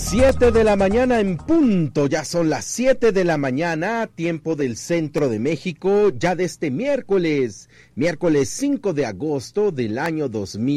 7 de la mañana en punto, ya son las 7 de la mañana, tiempo del centro de México, ya de este miércoles 5 de agosto del año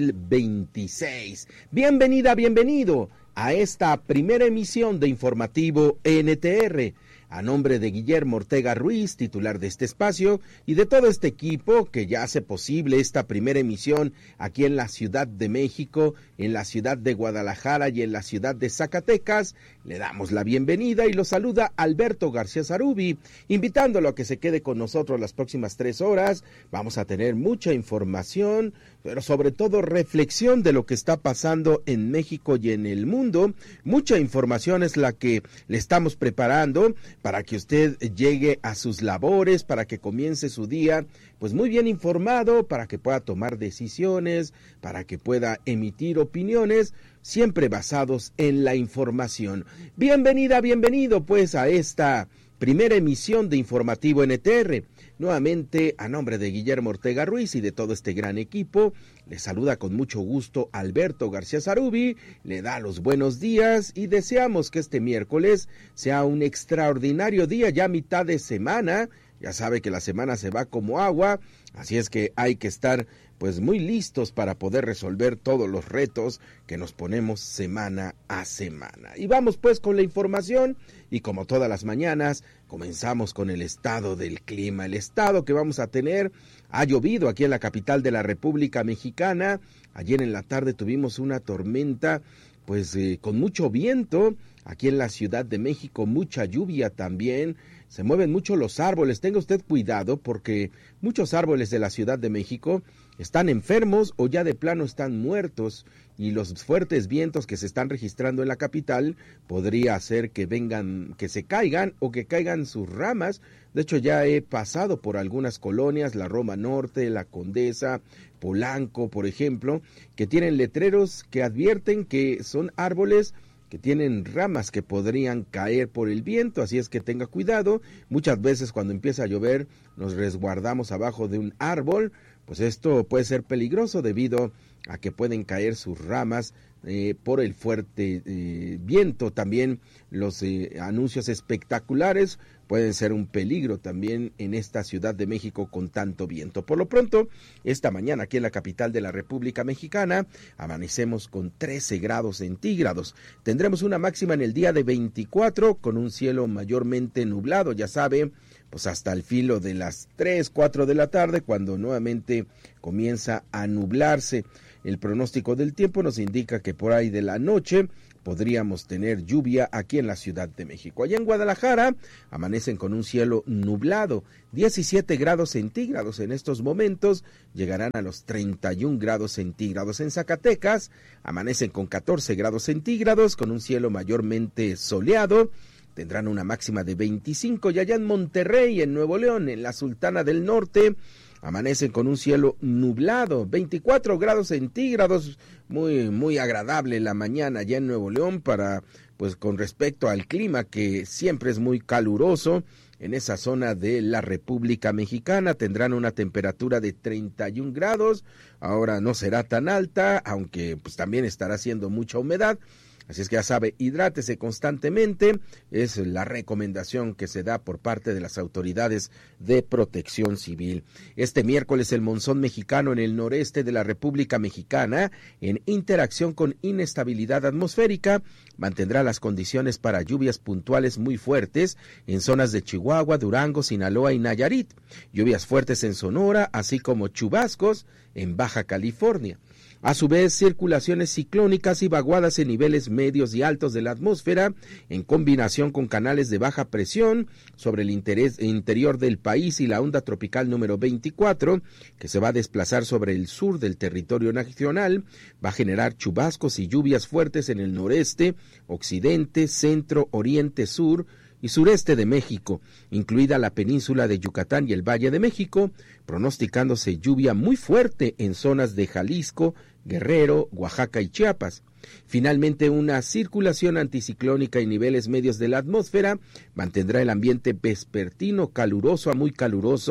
2026. Bienvenida, bienvenido a esta primera emisión de Informativo NTR. A nombre de Guillermo Ortega Ruiz, titular de este espacio, y de todo este equipo que ya hace posible esta primera emisión aquí en la Ciudad de México, en la ciudad de Guadalajara y en la ciudad de Zacatecas, le damos la bienvenida y lo saluda Alberto García Zarubi, invitándolo a que se quede con nosotros las próximas 3 horas. Vamos a tener mucha información, pero sobre todo reflexión de lo que está pasando en México y en el mundo. Mucha información es la que le estamos preparando para que usted llegue a sus labores, para que comience su día pues muy bien informado, para que pueda tomar decisiones, para que pueda emitir opiniones, siempre basados en la información. Bienvenida, bienvenido pues a esta primera emisión de Informativo NTR. Nuevamente, a nombre de Guillermo Ortega Ruiz y de todo este gran equipo, le saluda con mucho gusto Alberto García Zarubi, le da los buenos días y deseamos que este miércoles sea un extraordinario día, ya mitad de semana. Ya sabe que la semana se va como agua, así es que hay que estar pues muy listos para poder resolver todos los retos que nos ponemos semana a semana. Y vamos pues con la información y como todas las mañanas comenzamos con el estado del clima. El estado que vamos a tener: ha llovido aquí en la capital de la República Mexicana. Ayer en la tarde tuvimos una tormenta pues con mucho viento. Aquí en la Ciudad de México mucha lluvia también. Se mueven mucho los árboles, tenga usted cuidado porque muchos árboles de la Ciudad de México están enfermos o ya de plano están muertos, y los fuertes vientos que se están registrando en la capital podría hacer que se caigan o que caigan sus ramas. De hecho ya he pasado por algunas colonias, la Roma Norte, la Condesa, Polanco, por ejemplo, que tienen letreros que advierten que son árboles que tienen ramas que podrían caer por el viento, así es que tenga cuidado. Muchas veces cuando empieza a llover nos resguardamos abajo de un árbol, pues esto puede ser peligroso debido a que pueden caer sus ramas por el fuerte viento. También los anuncios espectaculares pueden ser un peligro también en esta Ciudad de México con tanto viento. Por lo pronto, esta mañana aquí en la capital de la República Mexicana amanecemos con 13 grados centígrados. Tendremos una máxima en el día de 24 con un cielo mayormente nublado, ya sabe, pues hasta el filo de las 3, 4 de la tarde, cuando nuevamente comienza a nublarse. El pronóstico del tiempo nos indica que por ahí de la noche podríamos tener lluvia aquí en la Ciudad de México. Allá en Guadalajara amanecen con un cielo nublado, 17 grados centígrados en estos momentos, llegarán a los 31 grados centígrados. En Zacatecas amanecen con 14 grados centígrados, con un cielo mayormente soleado, tendrán una máxima de 25, y allá en Monterrey, en Nuevo León, en la Sultana del Norte, amanecen con un cielo nublado, 24 grados centígrados, muy agradable la mañana allá en Nuevo León pues con respecto al clima que siempre es muy caluroso. En esa zona de la República Mexicana tendrán una temperatura de 31 grados, ahora no será tan alta, aunque pues también estará haciendo mucha humedad. Así es que ya sabe, hidrátese constantemente, es la recomendación que se da por parte de las autoridades de protección civil. Este miércoles el monzón mexicano en el noreste de la República Mexicana, en interacción con inestabilidad atmosférica, mantendrá las condiciones para lluvias puntuales muy fuertes en zonas de Chihuahua, Durango, Sinaloa y Nayarit, lluvias fuertes en Sonora, así como chubascos en Baja California. A su vez, circulaciones ciclónicas y vaguadas en niveles medios y altos de la atmósfera, en combinación con canales de baja presión sobre el interior del país y la onda tropical número 24, que se va a desplazar sobre el sur del territorio nacional, va a generar chubascos y lluvias fuertes en el noreste, occidente, centro, oriente, sur y sureste de México, incluida la península de Yucatán y el Valle de México, pronosticándose lluvia muy fuerte en zonas de Jalisco, Guerrero, Oaxaca y Chiapas. Finalmente, una circulación anticiclónica en niveles medios de la atmósfera mantendrá el ambiente vespertino caluroso a muy caluroso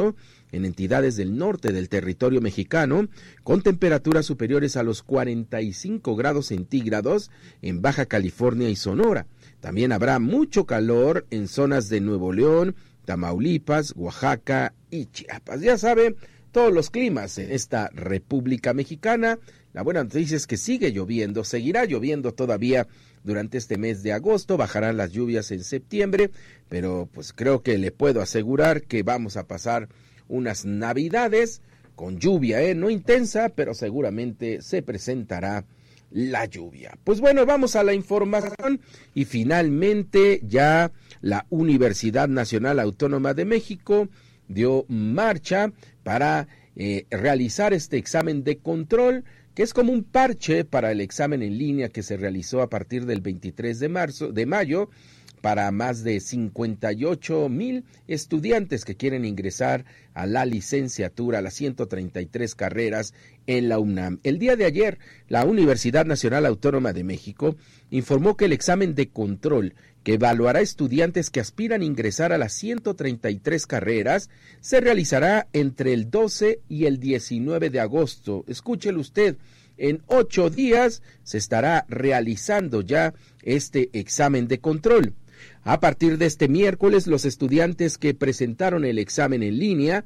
en entidades del norte del territorio mexicano, con temperaturas superiores a los 45 grados centígrados en Baja California y Sonora. También habrá mucho calor en zonas de Nuevo León, Tamaulipas, Oaxaca y Chiapas. Ya sabe, todos los climas en esta República Mexicana. La buena noticia es que sigue lloviendo, seguirá lloviendo todavía durante este mes de agosto, bajarán las lluvias en septiembre, pero pues creo que le puedo asegurar que vamos a pasar unas navidades con lluvia, no intensa, pero seguramente se presentará la lluvia. Pues bueno, vamos a la información y finalmente ya la Universidad Nacional Autónoma de México dio marcha para realizar este examen de control, que es como un parche para el examen en línea que se realizó a partir del 23 de mayo para más de 58,000 estudiantes que quieren ingresar a la licenciatura, a las 133 carreras en la UNAM. El día de ayer, la Universidad Nacional Autónoma de México informó que el examen de control que evaluará estudiantes que aspiran a ingresar a las 133 carreras se realizará entre el 12 y el 19 de agosto. Escúchelo usted. En 8 días se estará realizando ya este examen de control. A partir de este miércoles, los estudiantes que presentaron el examen en línea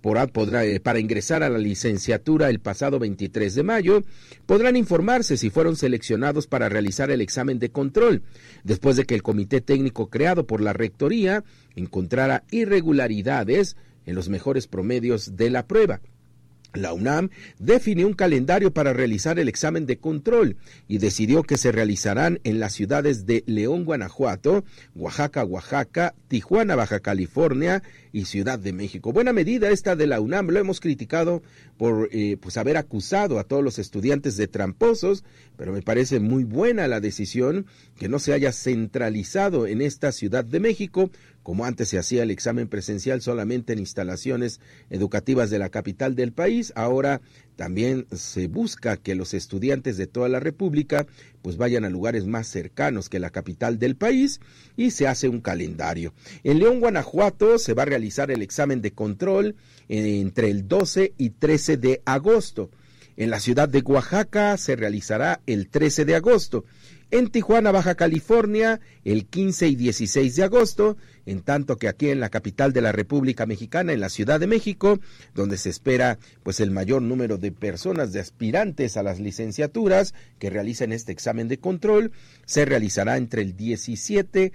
para ingresar a la licenciatura el pasado 23 de mayo, podrán informarse si fueron seleccionados para realizar el examen de control, después de que el comité técnico creado por la Rectoría encontrara irregularidades en los mejores promedios de la prueba. La UNAM definió un calendario para realizar el examen de control y decidió que se realizarán en las ciudades de León, Guanajuato, Oaxaca, Tijuana, Baja California y Ciudad de México. Buena medida esta de la UNAM, lo hemos criticado por haber acusado a todos los estudiantes de tramposos, pero me parece muy buena la decisión que no se haya centralizado en esta Ciudad de México, como antes se hacía el examen presencial solamente en instalaciones educativas de la capital del país. Ahora también se busca que los estudiantes de toda la República pues vayan a lugares más cercanos que la capital del país y se hace un calendario. En León, Guanajuato, se va a realizar el examen de control entre el 12 y 13 de agosto. En la ciudad de Oaxaca se realizará el 13 de agosto. En Tijuana, Baja California, el 15 y 16 de agosto, en tanto que aquí en la capital de la República Mexicana, en la Ciudad de México, donde se espera pues el mayor número de personas, de aspirantes a las licenciaturas que realicen este examen de control, se realizará entre el 17,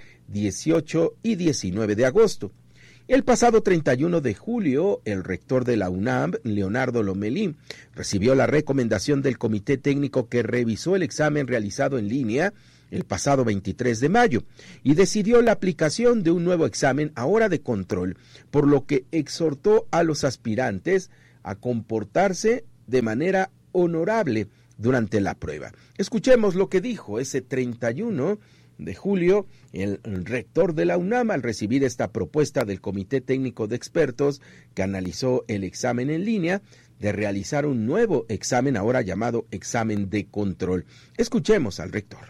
18 y 19 de agosto. El pasado 31 de julio, el rector de la UNAM, Leonardo Lomelí, recibió la recomendación del comité técnico que revisó el examen realizado en línea el pasado 23 de mayo y decidió la aplicación de un nuevo examen ahora de control, por lo que exhortó a los aspirantes a comportarse de manera honorable durante la prueba. Escuchemos lo que dijo ese 31 de julio, el rector de la UNAM al recibir esta propuesta del Comité Técnico de Expertos que analizó el examen en línea de realizar un nuevo examen ahora llamado examen de control. Escuchemos al rector.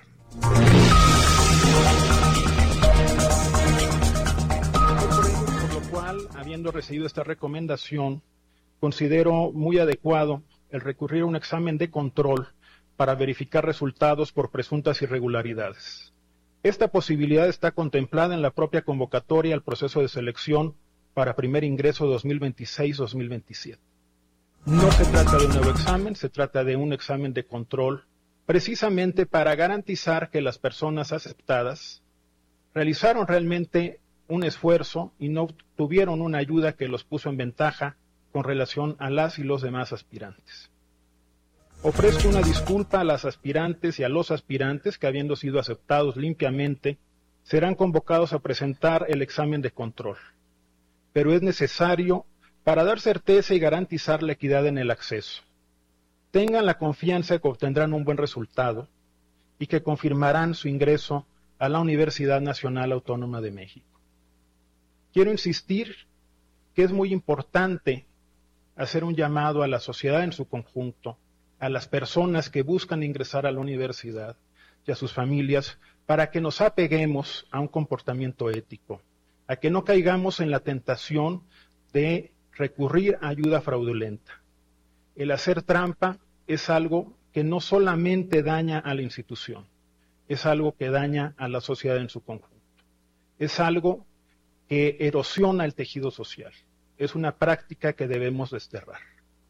Por lo cual, habiendo recibido esta recomendación, considero muy adecuado el recurrir a un examen de control para verificar resultados por presuntas irregularidades. Esta posibilidad está contemplada en la propia convocatoria al proceso de selección para primer ingreso 2026-2027. No se trata de un nuevo examen, se trata de un examen de control, precisamente para garantizar que las personas aceptadas realizaron realmente un esfuerzo y no tuvieron una ayuda que los puso en ventaja con relación a las y los demás aspirantes. Ofrezco una disculpa a las aspirantes y a los aspirantes que, habiendo sido aceptados limpiamente, serán convocados a presentar el examen de control. Pero es necesario para dar certeza y garantizar la equidad en el acceso. Tengan la confianza de que obtendrán un buen resultado y que confirmarán su ingreso a la Universidad Nacional Autónoma de México. Quiero insistir que es muy importante hacer un llamado a la sociedad en su conjunto, a las personas que buscan ingresar a la universidad y a sus familias, para que nos apeguemos a un comportamiento ético, a que no caigamos en la tentación de recurrir a ayuda fraudulenta. El hacer trampa es algo que no solamente daña a la institución, es algo que daña a la sociedad en su conjunto. Es algo que erosiona el tejido social. Es una práctica que debemos desterrar.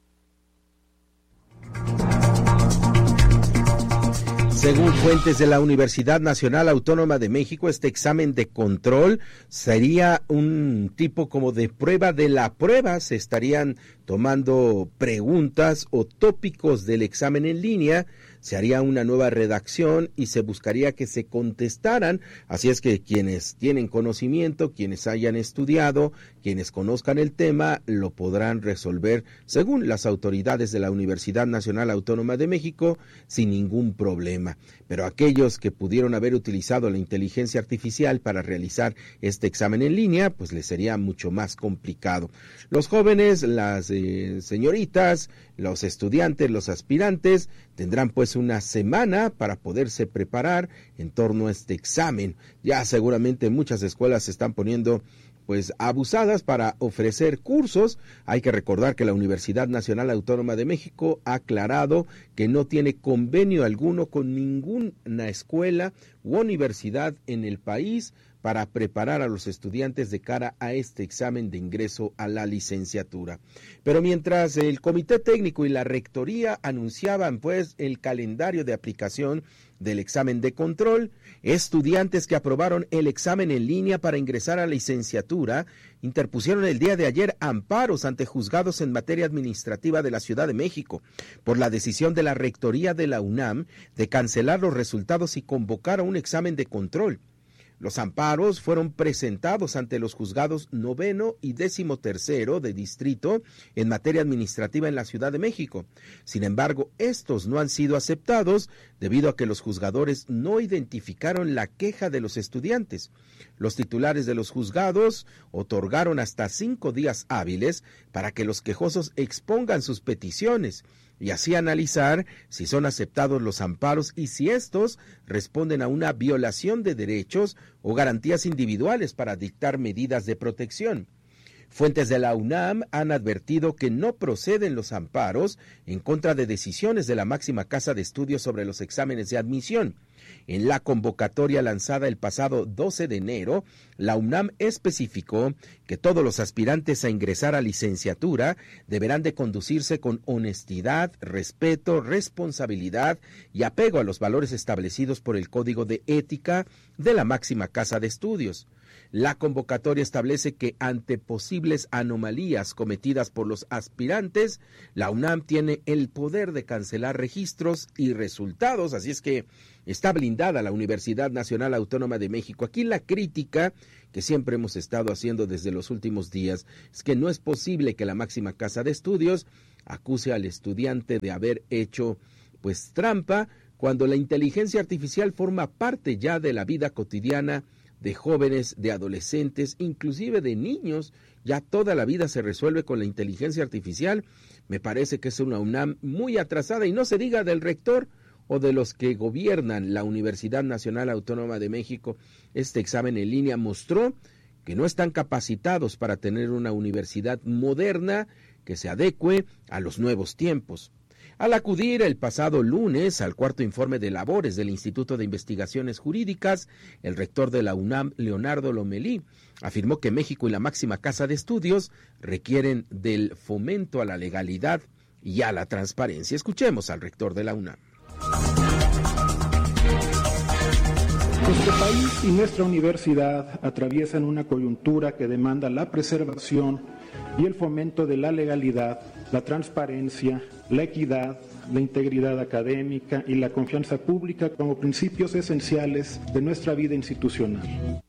Según fuentes de la Universidad Nacional Autónoma de México, este examen de control sería un tipo como de prueba de la prueba. Se estarían tomando preguntas o tópicos del examen en línea, se haría una nueva redacción y se buscaría que se contestaran. Así es que quienes tienen conocimiento, quienes hayan estudiado, quienes conozcan el tema, lo podrán resolver según las autoridades de la Universidad Nacional Autónoma de México sin ningún problema. Pero aquellos que pudieron haber utilizado la inteligencia artificial para realizar este examen en línea, pues les sería mucho más complicado. Los jóvenes, las señoritas, los estudiantes, los aspirantes, tendrán pues una semana para poderse preparar en torno a este examen. Ya seguramente muchas escuelas se están poniendo pues abusadas para ofrecer cursos. Hay que recordar que la Universidad Nacional Autónoma de México ha aclarado que no tiene convenio alguno con ninguna escuela u universidad en el país para preparar a los estudiantes de cara a este examen de ingreso a la licenciatura. Pero mientras el Comité Técnico y la Rectoría anunciaban pues el calendario de aplicación del examen de control, estudiantes que aprobaron el examen en línea para ingresar a la licenciatura interpusieron el día de ayer amparos ante juzgados en materia administrativa de la Ciudad de México por la decisión de la Rectoría de la UNAM de cancelar los resultados y convocar a un examen de control. Los amparos fueron presentados ante los juzgados 9º y 13º de distrito en materia administrativa en la Ciudad de México. Sin embargo, estos no han sido aceptados debido a que los juzgadores no identificaron la queja de los estudiantes. Los titulares de los juzgados otorgaron hasta 5 días hábiles para que los quejosos expongan sus peticiones y así analizar si son aceptados los amparos y si estos responden a una violación de derechos o garantías individuales para dictar medidas de protección. Fuentes de la UNAM han advertido que no proceden los amparos en contra de decisiones de la máxima casa de estudios sobre los exámenes de admisión. En la convocatoria lanzada el pasado 12 de enero, la UNAM especificó que todos los aspirantes a ingresar a licenciatura deberán de conducirse con honestidad, respeto, responsabilidad y apego a los valores establecidos por el Código de Ética de la máxima casa de estudios. La convocatoria establece que ante posibles anomalías cometidas por los aspirantes, la UNAM tiene el poder de cancelar registros y resultados, así es que está blindada la Universidad Nacional Autónoma de México. Aquí la crítica que siempre hemos estado haciendo desde los últimos días es que no es posible que la máxima casa de estudios acuse al estudiante de haber hecho pues trampa cuando la inteligencia artificial forma parte ya de la vida cotidiana de jóvenes, de adolescentes, inclusive de niños. Ya toda la vida se resuelve con la inteligencia artificial. Me parece que es una UNAM muy atrasada, y no se diga del rector o de los que gobiernan la Universidad Nacional Autónoma de México. Este examen en línea mostró que no están capacitados para tener una universidad moderna que se adecue a los nuevos tiempos. Al acudir el pasado lunes al cuarto informe de labores del Instituto de Investigaciones Jurídicas, el rector de la UNAM, Leonardo Lomelí, afirmó que México y la máxima casa de estudios requieren del fomento a la legalidad y a la transparencia. Escuchemos al rector de la UNAM. Nuestro país y nuestra universidad atraviesan una coyuntura que demanda la preservación y el fomento de la legalidad, la transparencia, la equidad, la integridad académica y la confianza pública como principios esenciales de nuestra vida institucional.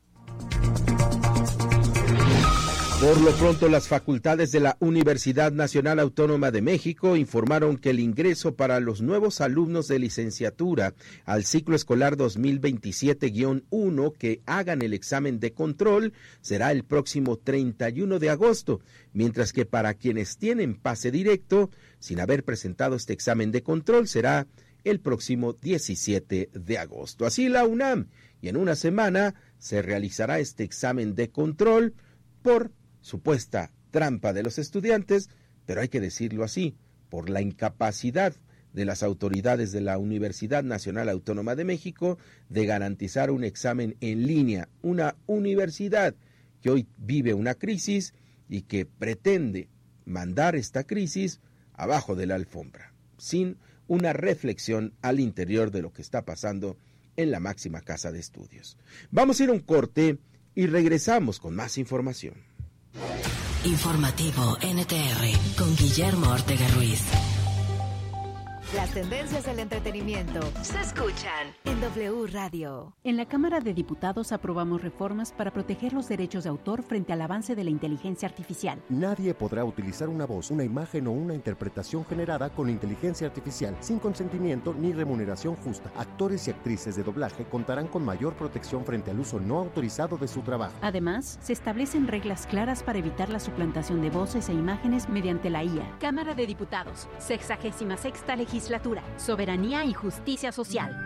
Por lo pronto, las facultades de la Universidad Nacional Autónoma de México informaron que el ingreso para los nuevos alumnos de licenciatura al ciclo escolar 2027-1 que hagan el examen de control será el próximo 31 de agosto, mientras que para quienes tienen pase directo, sin haber presentado este examen de control, será el próximo 17 de agosto. Así la UNAM, y en una semana se realizará este examen de control por supuesta trampa de los estudiantes, pero hay que decirlo así, por la incapacidad de las autoridades de la Universidad Nacional Autónoma de México de garantizar un examen en línea, una universidad que hoy vive una crisis y que pretende mandar esta crisis abajo de la alfombra, sin una reflexión al interior de lo que está pasando en la máxima casa de estudios. Vamos a ir a un corte y regresamos con más información. Informativo NTR con Guillermo Ortega Ruiz. Las tendencias del entretenimiento Se escuchan en W Radio. En la Cámara de Diputados aprobamos reformas para proteger los derechos de autor frente al avance de la inteligencia artificial. Nadie podrá utilizar una voz, una imagen o una interpretación generada con inteligencia artificial sin consentimiento ni remuneración justa. Actores y actrices de doblaje contarán con mayor protección frente al uso no autorizado de su trabajo. Además, se establecen reglas claras para evitar la suplantación de voces e imágenes mediante la IA. Cámara de Diputados, 66ª Legislatura, Soberanía y Justicia Social.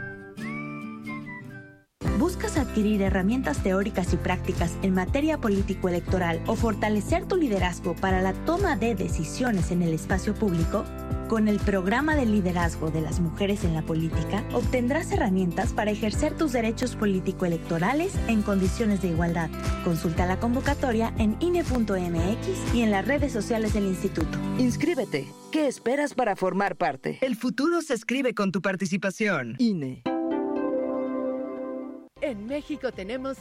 ¿Buscas adquirir herramientas teóricas y prácticas en materia político-electoral o fortalecer tu liderazgo para la toma de decisiones en el espacio público? Con el Programa de Liderazgo de las Mujeres en la Política, obtendrás herramientas para ejercer tus derechos político-electorales en condiciones de igualdad. Consulta la convocatoria en INE.mx y en las redes sociales del Instituto. Inscríbete. ¿Qué esperas para formar parte? El futuro se escribe con tu participación. INE. En México tenemos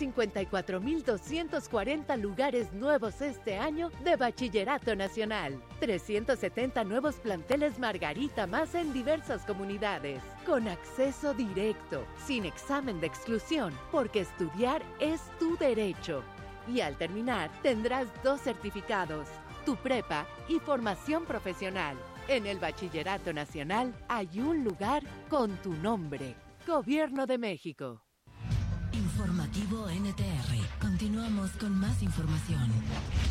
154,240 lugares nuevos este año de Bachillerato Nacional. 370 nuevos planteles Margarita más en diversas comunidades. Con acceso directo, sin examen de exclusión, porque estudiar es tu derecho. Y al terminar, tendrás 2 certificados, tu prepa y formación profesional. En el Bachillerato Nacional hay un lugar con tu nombre. Gobierno de México. Informativo NTR. Continuamos con más información.